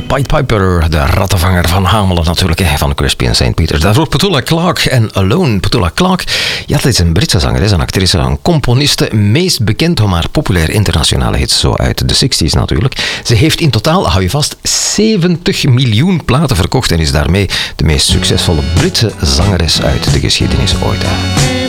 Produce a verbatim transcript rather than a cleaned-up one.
Pied Piper, de rattenvanger van Hamelen natuurlijk, van Crispy en Saint Peter. Daarvoor Petula Clark en Alone. Petula Clark, ja, dat is een Britse zangeres, een actrice, een componiste, meest bekend om haar populair internationale hits, zo uit de zestig's natuurlijk. Ze heeft in totaal, hou je vast, zeventig miljoen platen verkocht en is daarmee de meest succesvolle Britse zangeres uit de geschiedenis ooit. Hè.